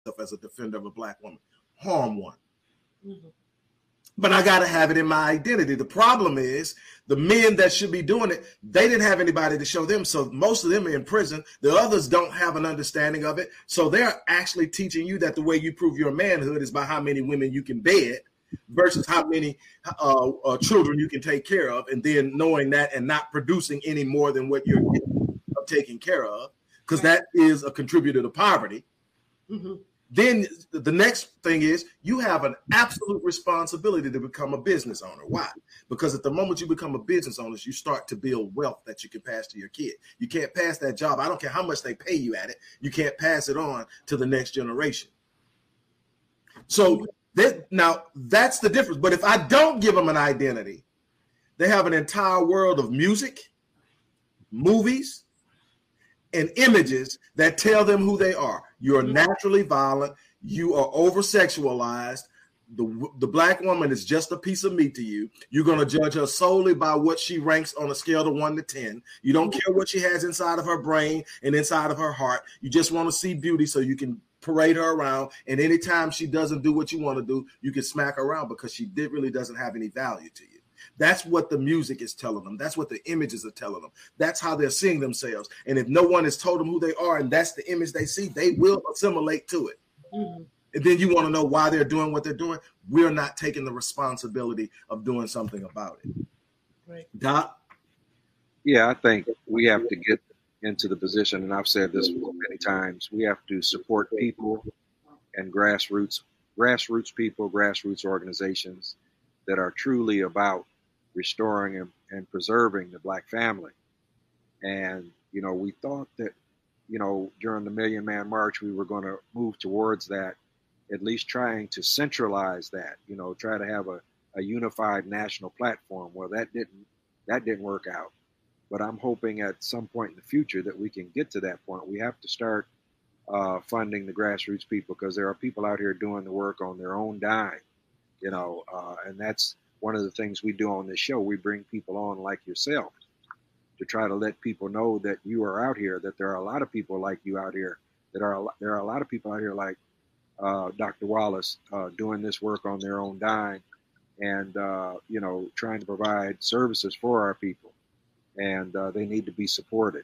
as a defender of a black woman, harm one. Mm-hmm. But I got to have it in my identity. The problem is the men that should be doing it, they didn't have anybody to show them. So most of them are in prison. The others don't have an understanding of it. So they're actually teaching you that the way you prove your manhood is by how many women you can bed versus how many children you can take care of. And then knowing that and not producing any more than what you're taking care of, because that is a contributor to poverty. Mm-hmm. Then the next thing is you have an absolute responsibility to become a business owner. Why? Because at the moment you become a business owner, you start to build wealth that you can pass to your kid. You can't pass that job. I don't care how much they pay you at it. You can't pass it on to the next generation. So now that's the difference. But if I don't give them an identity, they have an entire world of music, movies, and images that tell them who they are. You're naturally violent. You are over-sexualized. The black woman is just a piece of meat to you. You're going to judge her solely by what she ranks on a scale of 1 to 10. You don't care what she has inside of her brain and inside of her heart. You just want to see beauty so you can parade her around. And anytime she doesn't do what you want to do, you can smack her around because she really doesn't have any value to you. That's what the music is telling them. That's what the images are telling them. That's how they're seeing themselves. And if no one has told them who they are and that's the image they see, they will assimilate to it. Mm-hmm. And then you want to know why they're doing what they're doing. We're not taking the responsibility of doing something about it. Right. Doc? Yeah, I think we have to get into the position, and I've said this many times, we have to support people and grassroots people, grassroots organizations that are truly about restoring and preserving the black family. And, we thought that, during the Million Man March, we were going to move towards that, at least trying to centralize that, try to have a unified national platform. Well, that didn't work out. But I'm hoping at some point in the future that we can get to that point. We have to start funding the grassroots people because there are people out here doing the work on their own dime, and that's one of the things we do on this show. We bring people on like yourself to try to let people know that you are out here, that there are a lot of people like you out here, there are a lot of people out here like Dr. Wallace doing this work on their own dime and, trying to provide services for our people. And they need to be supported.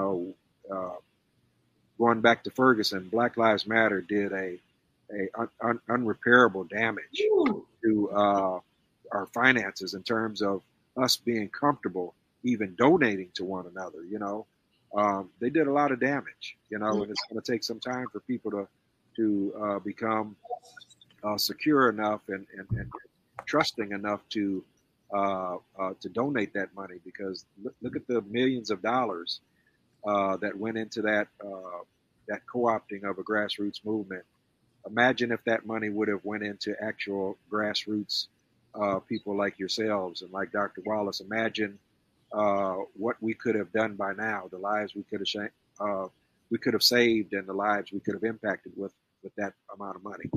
Going back to Ferguson, Black Lives Matter did a unrepairable damage to our finances in terms of us being comfortable even donating to one another. They did a lot of damage. And it's going to take some time for people to become secure enough and trusting enough to donate that money, because look at the millions of dollars that went into that co-opting of a grassroots movement. Imagine if that money would have went into actual grassroots people like yourselves and like Dr. Wallace. Imagine what we could have done by now, the lives we could have saved, and the lives we could have impacted with that amount of money.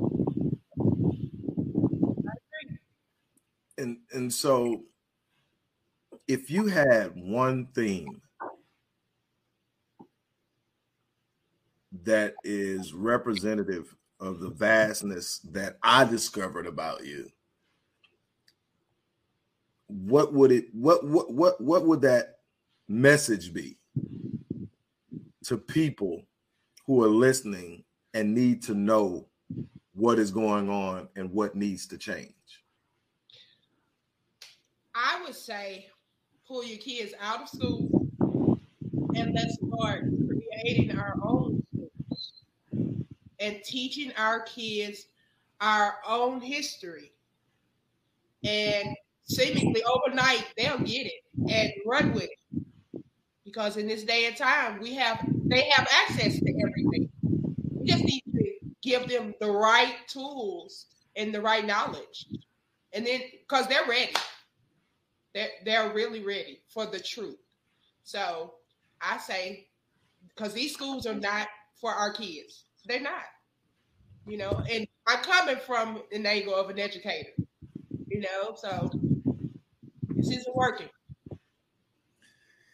And so if you had one theme that is representative of the vastness that I discovered about you, what would that message be to people who are listening and need to know what is going on and what needs to change? I would say pull your kids out of school and let's start creating our own schools and teaching our kids our own history. And seemingly overnight, they'll get it and run with it. Because in this day and time, they have access to everything. We just need to give them the right tools and the right knowledge. And then, because they're ready. They're really ready for the truth. So I say, because these schools are not for our kids. They're not. And I'm coming from an angle of an educator, so this isn't working.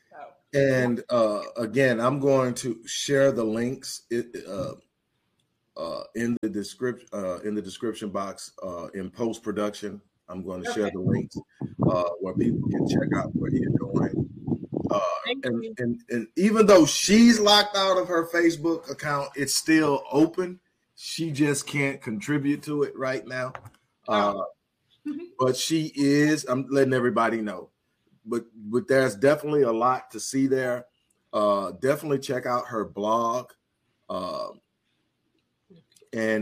And again, I'm going to share the links in the description box in post production. I'm going to share the links where people can check out what you're doing. And even though she's locked out of her Facebook account, it's still open. She just can't contribute to it right now. But she is. I'm letting everybody know. But there's definitely a lot to see there. Definitely check out her blog. And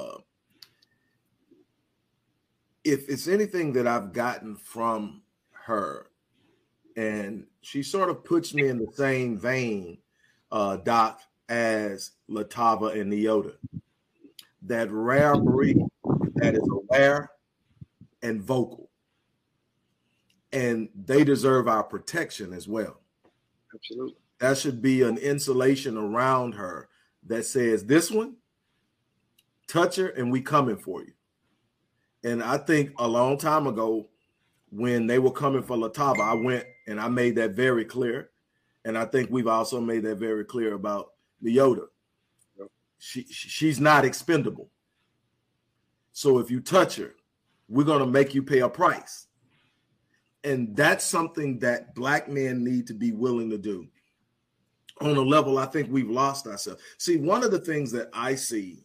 if it's anything that I've gotten from her, and she sort of puts me in the same vein, Doc, as Latava and Neota, that rare breed that is aware and vocal. And they deserve our protection as well. Absolutely. That should be an insulation around her that says, this one, touch her and we coming for you. And I think a long time ago, when they were coming for Latava, I went and I made that very clear. And I think we've also made that very clear about Neota. She's not expendable. So if you touch her, we're going to make you pay a price. And that's something that Black men need to be willing to do. On a level, I think we've lost ourselves. See, one of the things that I see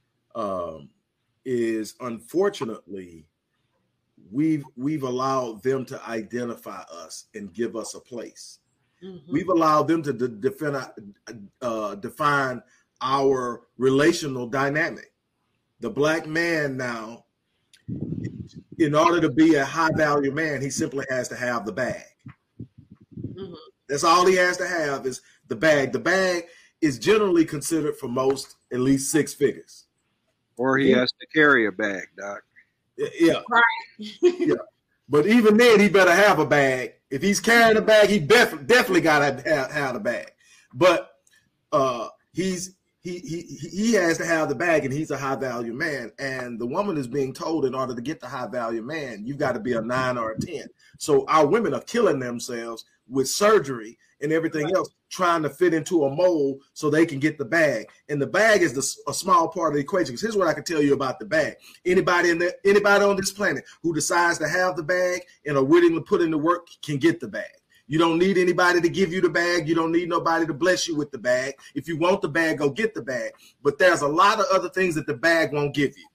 is, unfortunately, we've allowed them to identify us and give us a place. Mm-hmm. We've allowed them to define our relational dynamic. The Black man now, in order to be a high value man, he simply has to have the bag. Mm-hmm. That's all he has to have is the bag. The bag is generally considered for most at least 6 figures. Or he has to carry a bag, Doc. Yeah. Right. Yeah. But even then, he better have a bag. If he's carrying a bag, he definitely got to have a bag. But he has to have the bag, and he's a high value man. And the woman is being told, in order to get the high value man, you've got to be a 9 or a 10. So our women are killing themselves with surgery and everything else, trying to fit into a mold so they can get the bag. And the bag is a small part of the equation. Because here's what I can tell you about the bag. Anybody on this planet who decides to have the bag and are willing to put in the work can get the bag. You don't need anybody to give you the bag. You don't need nobody to bless you with the bag. If you want the bag, go get the bag. But there's a lot of other things that the bag won't give you.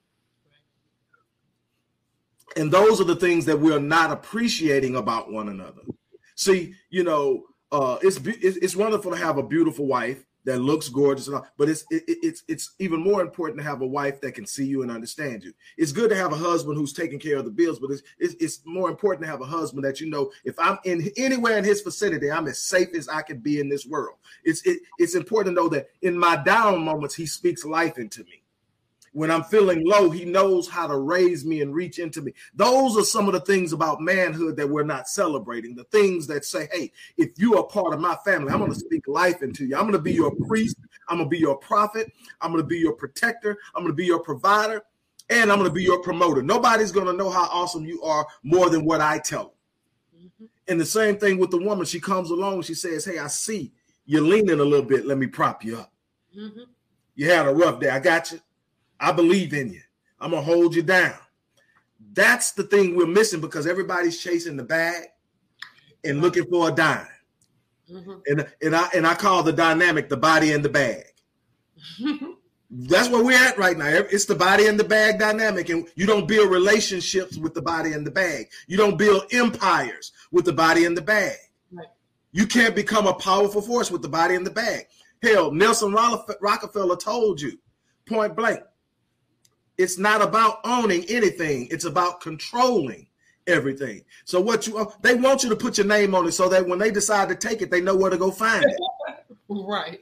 And those are the things that we're not appreciating about one another. See, it's wonderful to have a beautiful wife that looks gorgeous, but it's even more important to have a wife that can see you and understand you. It's good to have a husband who's taking care of the bills, but it's more important to have a husband that, if I'm anywhere in his vicinity, I'm as safe as I can be in this world. It's important to know that in my down moments, he speaks life into me. When I'm feeling low, he knows how to raise me and reach into me. Those are some of the things about manhood that we're not celebrating. The things that say, hey, if you are part of my family, I'm going to speak life into you. I'm going to be your priest. I'm going to be your prophet. I'm going to be your protector. I'm going to be your provider. And I'm going to be your promoter. Nobody's going to know how awesome you are more than what I tell them. Mm-hmm. And the same thing with the woman. She comes along. She says, hey, I see you're leaning a little bit. Let me prop you up. Mm-hmm. You had a rough day. I got you. I believe in you. I'm going to hold you down. That's the thing we're missing, because everybody's chasing the bag and looking for a dime. Mm-hmm. And I call the dynamic the body and the bag. That's where we're at right now. It's the body and the bag dynamic. And you don't build relationships with the body and the bag. You don't build empires with the body and the bag. Right. You can't become a powerful force with the body and the bag. Hell, Nelson Rockefeller told you, point blank, it's not about owning anything. It's about controlling everything. So they want you to put your name on it so that when they decide to take it, they know where to go find it. Right.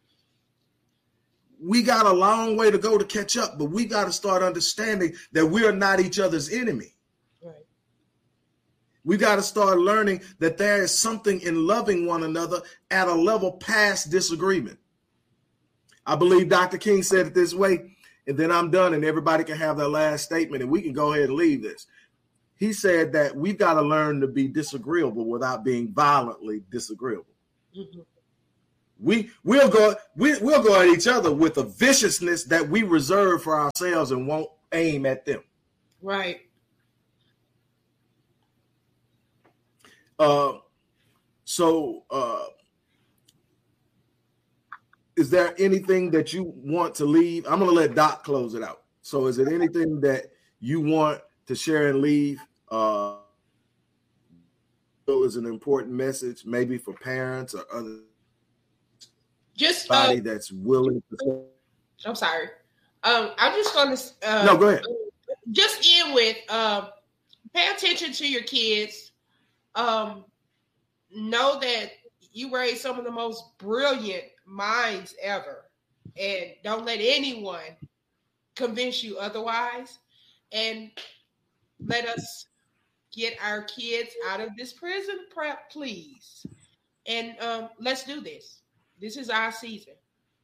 We got a long way to go to catch up, but we got to start understanding that we are not each other's enemy. Right. We got to start learning that there is something in loving one another at a level past disagreement. I believe Dr. King said it this way, and then I'm done, and everybody can have their last statement, and we can go ahead and leave this. He said that we've got to learn to be disagreeable without being violently disagreeable. Mm-hmm. We'll go at each other with a viciousness that we reserve for ourselves and won't aim at them. Right. Is there anything that you want to leave? I'm going to let Doc close it out. So is there anything that you want to share and leave? Is an important message, maybe for parents or other. Just somebody that's willing to. I'm sorry. I'm just going to. No, go ahead. Just end with pay attention to your kids. Know that you raise some of the most brilliant minds ever, and don't let anyone convince you otherwise. And let us get our kids out of this prison prep, please. And let's do this. This is our season.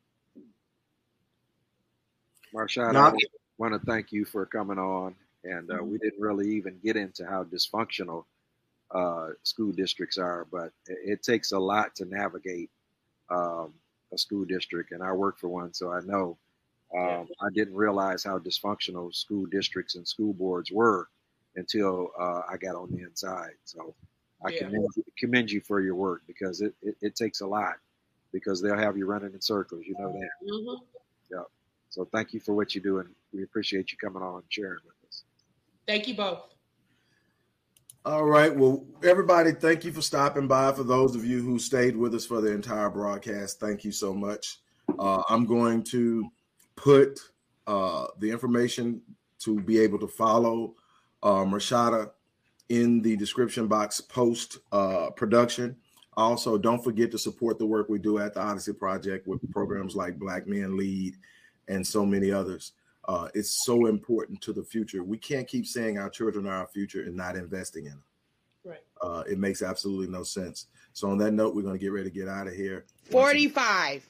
Marshad, I want to thank you for coming on. And we didn't really even get into how dysfunctional school districts are, but it takes a lot to navigate a school district. And I work for one, so I know. I didn't realize how dysfunctional school districts and school boards were until I got on the inside. So I commend you for your work, because it takes a lot, because they'll have you running in circles. You know that. Mm-hmm. Yeah. So thank you for what you do, and we appreciate you coming on and sharing with us. Thank you both. All right. Well, everybody, thank you for stopping by. For those of you who stayed with us for the entire broadcast, thank you so much. I'm going to put the information to be able to follow Marshada in the description box post production. Also, don't forget to support the work we do at the Odyssey Project with programs like Black Men Lead and so many others. It's so important to the future. We can't keep saying our children are our future and not investing in them. Right. It makes absolutely no sense. So on that note, we're going to get ready to get out of here. 45.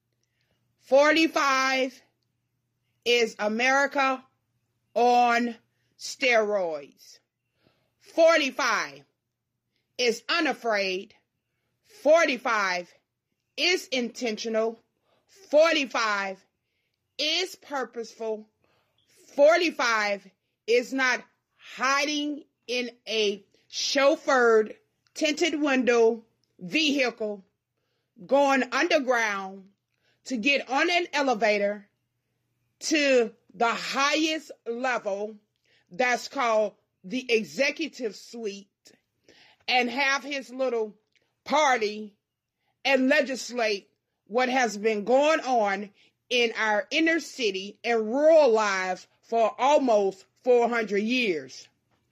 45 is America on steroids. 45 is unafraid. 45 is intentional. 45 is purposeful. 45 is not hiding in a chauffeured tinted window vehicle going underground to get on an elevator to the highest level that's called the executive suite and have his little party and legislate what has been going on in our inner city and rural lives for almost 400 years.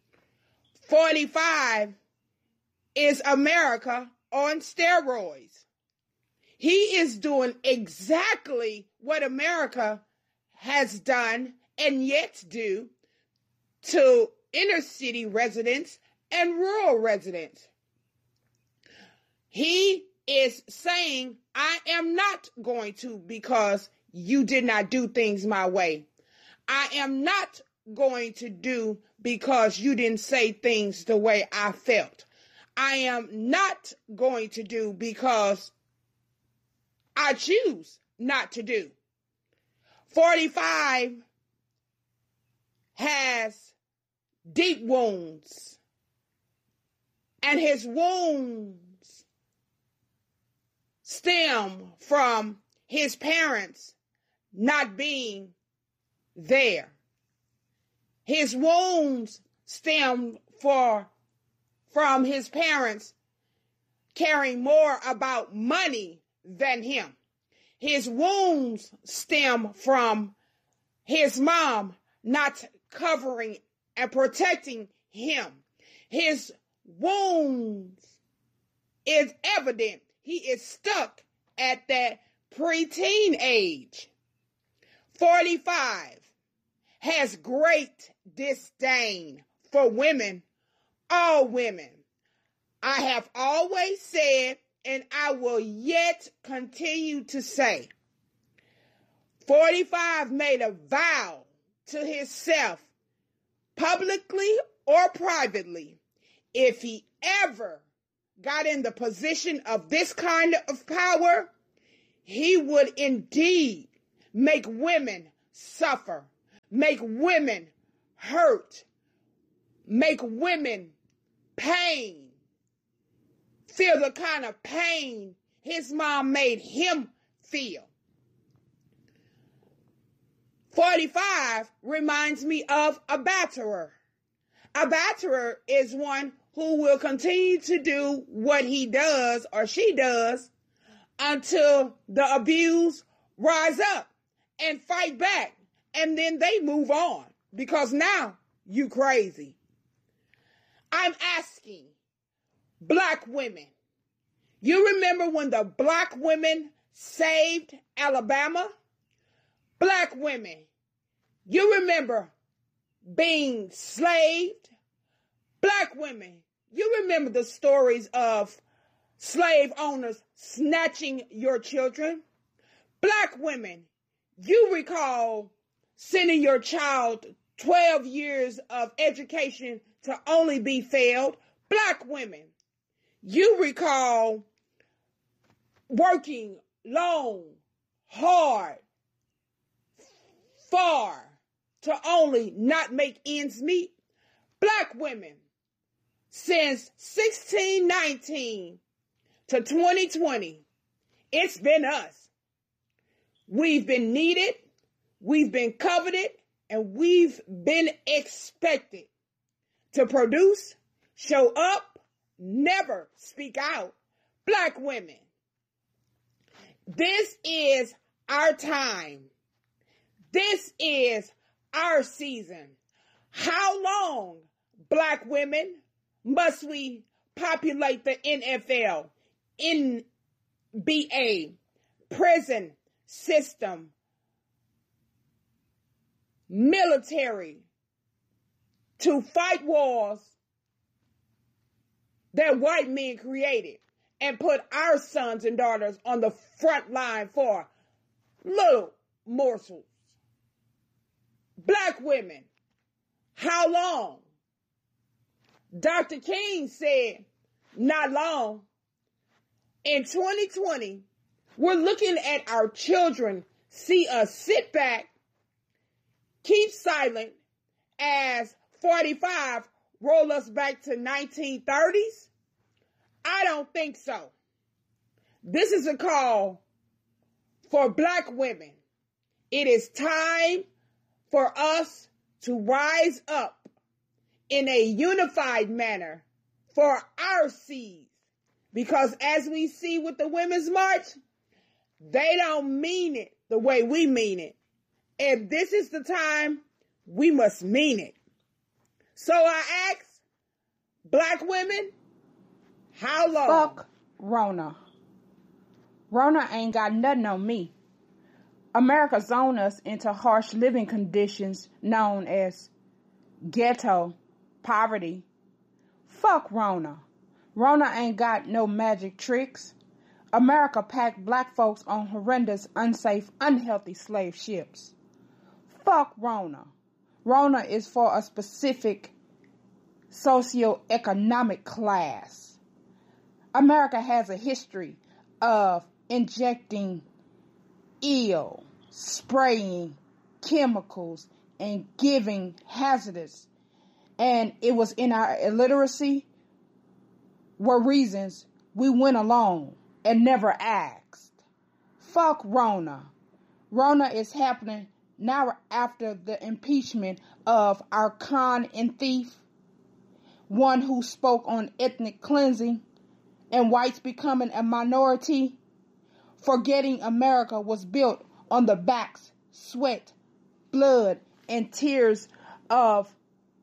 45 is America on steroids. He is doing exactly what America has done and yet do to inner city residents and rural residents. He is saying, I am not going to, because you did not do things my way. I am not going to do because you didn't say things the way I felt. I am not going to do because I choose not to do. 45 has deep wounds, and his wounds stem from his parents not being there. His wounds stem from his parents caring more about money than him. His wounds stem from his mom not covering and protecting him. His wounds is evident. He is stuck at that preteen age. 45 has great disdain for women, all women. I have always said, and I will yet continue to say, 45 made a vow to himself, publicly or privately, if he ever got in the position of this kind of power, he would indeed make women suffer, make women hurt, make women pain, feel the kind of pain his mom made him feel. 45 reminds me of a batterer. A batterer is one who will continue to do what he does or she does until the abused rise up and fight back. And then they move on because now you crazy. I'm asking black women, you remember when the black women saved Alabama? Black women, you remember being slaved? Black women, you remember the stories of slave owners snatching your children? Black women, you recall sending your child 12 years of education to only be failed? Black women, you recall working long, hard, far to only not make ends meet? Black women, since 1619 to 2020, it's been us. We've been needed, we've been coveted, and we've been expected to produce, show up, never speak out. Black women, this is our time. This is our season. How long, black women, must we populate the NFL, NBA, prison system, military, to fight wars that white men created and put our sons and daughters on the front line for little morsels? Black women, how long? Dr. King said, not long. In 2020, we're looking at our children see us sit back, keep silent as 45 roll us back to 1930s? I don't think so. This is a call for black women. It is time for us to rise up in a unified manner for our seeds. Because as we see with the Women's March, they don't mean it the way we mean it. If this is the time, we must mean it. So I ask black women, how long? Fuck Rona. Rona ain't got nothing on me. America zoned us into harsh living conditions known as ghetto poverty. Fuck Rona. Rona ain't got no magic tricks. America packed black folks on horrendous, unsafe, unhealthy slave ships. Fuck Rona. Rona is for a specific socioeconomic class. America has a history of injecting ill, spraying chemicals, and giving hazardous. And it was in our illiteracy were reasons we went along and never asked. Fuck Rona. Rona is happening now after the impeachment of our con and thief, one who spoke on ethnic cleansing and whites becoming a minority, forgetting America was built on the backs, sweat, blood, and tears of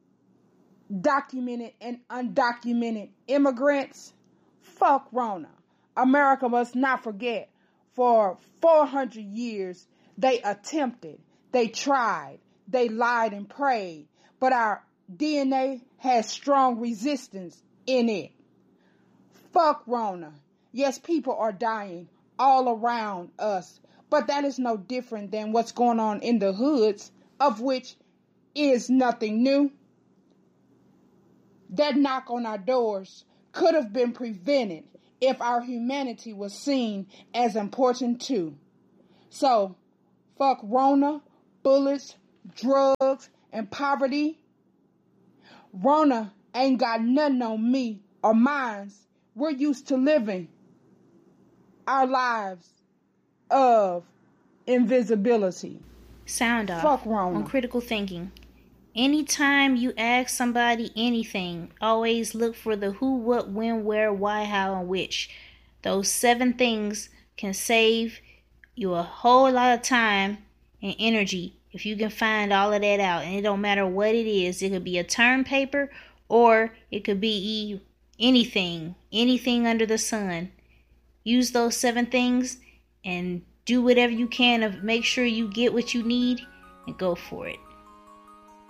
documented and undocumented immigrants. Fuck Rona. America must not forget, for 400 years they attempted, they tried, they lied and prayed, but our DNA has strong resistance in it. Fuck Rona. Yes, people are dying all around us, but that is no different than what's going on in the hoods, of which is nothing new. That knock on our doors could have been prevented if our humanity was seen as important too. So, fuck Rona, bullets, drugs, and poverty. Rona ain't got nothing on me or mines. We're used to living our lives of invisibility. Sound off. Fuck Rona. On critical thinking. Anytime you ask somebody anything, always look for the who, what, when, where, why, how, and which. Those 7 things can save you a whole lot of time and energy if you can find all of that out. And it don't matter what it is. It could be a term paper or it could be anything under the sun. Use those 7 things and do whatever you can to make sure you get what you need and go for it.